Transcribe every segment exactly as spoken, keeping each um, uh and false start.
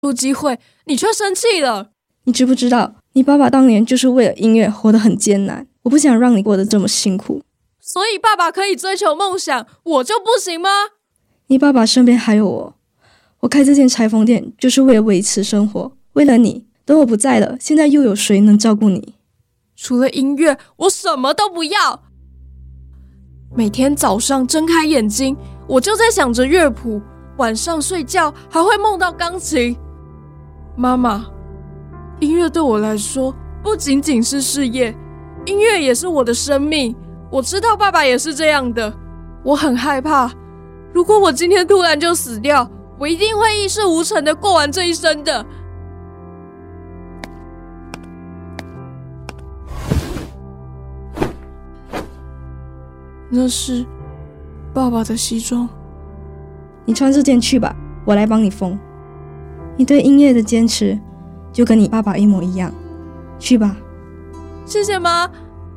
路机会，你却生气了。 你知不知道，你爸爸当年就是为了音乐活得很艰难，我不想让你过得这么辛苦。 所以爸爸可以追求梦想，我就不行吗？ 你爸爸身边还有我，我开这间裁缝店就是为了维持生活，为了你。等我不在了，现在又有谁能照顾你？ 除了音乐，我什么都不要。每天早上睁开眼睛，我就在想着乐谱，晚上睡觉还会梦到钢琴。妈妈，音乐对我来说不仅仅是事业，音乐也是我的生命。我知道爸爸也是这样的，我很害怕，如果我今天突然就死掉，我一定会一事无成的过完这一生的。那是爸爸的西装， 你穿这件去吧，我来帮你缝。你对音乐的坚持就跟你爸爸一模一样，去吧。 谢谢妈。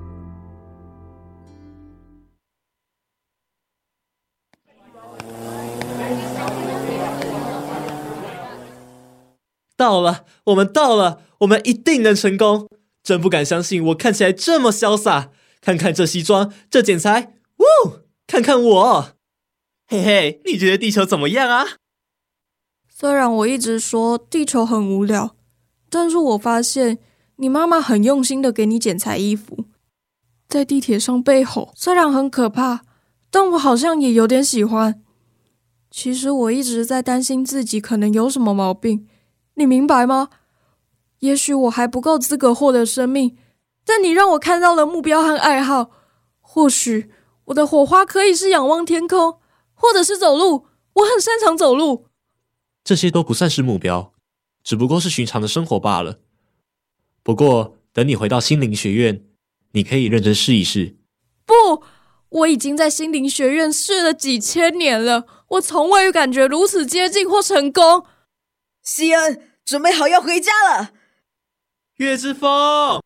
到了，我们到了，我们一定能成功！真不敢相信我看起来这么潇洒，看看这西装，这剪裁，呜！看看我，嘿嘿，你觉得地球怎么样啊？ 虽然我一直说地球很无聊，但是我发现你妈妈很用心的给你剪裁衣服。在地铁上被吼，虽然很可怕，但我好像也有点喜欢。其实我一直在担心自己可能有什么毛病，你明白吗？也许我还不够资格获得生命，但你让我看到了目标和爱好。或许我的火花可以是仰望天空，或者是走路，我很擅长走路。 这些都不算是目标，只不过是寻常的生活罢了。不过等你回到心灵学院，你可以认真试一试。 不，我已经在心灵学院试了几千年了，我从未感觉如此接近或成功。 西恩，准备好要回家了。 月之风，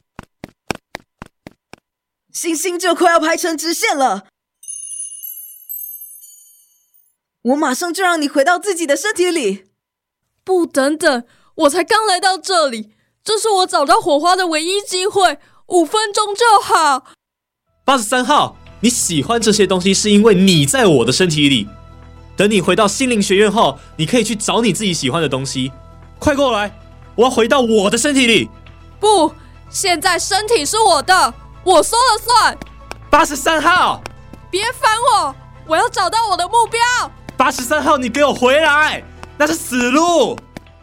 星星就快要排成直线了，我马上就让你回到自己的身体里。 不，等等，我才刚来到这里，这是我找到火花的唯一机会，五分钟就好。 八十三号，你喜欢这些东西是因为你在我的身体里。等你回到心灵学院后，你可以去找你自己喜欢的东西。快过来，我要回到我的身体里。 不，现在身体是我的，我说了算。 八十三号， 别烦我，我要找到我的目标。 八十三号，你给我回来，那是死路。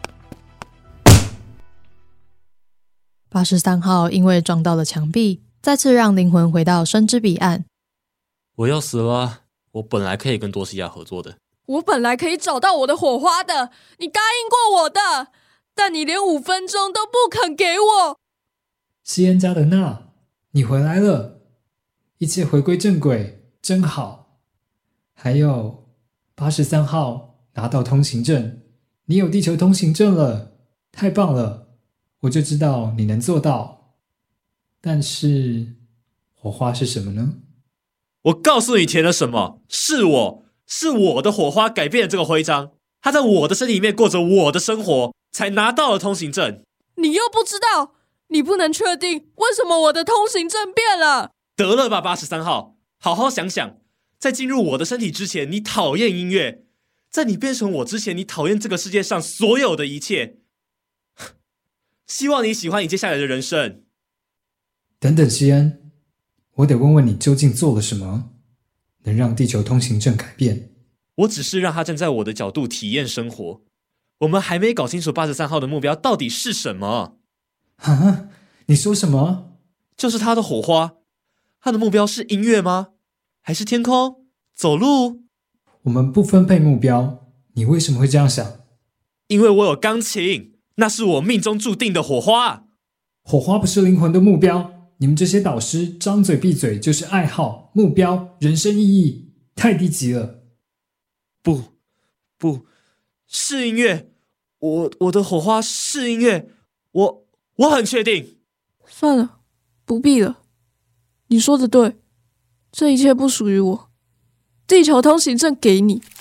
八十三号因为撞到了墙壁，再次让灵魂回到生之彼岸。 我要死了，我本来可以跟多西亚合作的。 我本来可以找到我的火花的，你答应过我的，但你连五分钟都不肯给我。 西恩加德纳，你回来了，一切回归正轨，真好。还有八十三号拿到通行证，你有地球通行证了，太棒了，我就知道你能做到。但是火花是什么呢？ 我告诉你填了什么，是我是我的火花改变了这个徽章，他在我的身体里面过着我的生活，才拿到了通行证。 你又不知道，你不能确定为什么我的通行证变了。 得了吧，八十三号，好好想想，在进入我的身体之前，你讨厌音乐；在你变成我之前，你讨厌这个世界上所有的一切。希望你喜欢你接下来的人生。 等等，西恩，我得问问你究竟做了什么，能让地球通行证改变？ 我只是让他站在我的角度体验生活。我们还没搞清楚八十三号的目标到底是什么。 啊？你说什么？ 就是他的火花。他的目标是音乐吗？还是天空？走路？ 我们不分配目标，你为什么会这样想？ 因为我有钢琴，那是我命中注定的火花。 火花不是灵魂的目标。你们这些导师张嘴闭嘴就是爱好、目标、人生意义，太低级了。 不，不，是音乐。我我的火花是音乐，我我很确定。 算了，不必了。你说的对，这一切不属于我。地球通行证给你。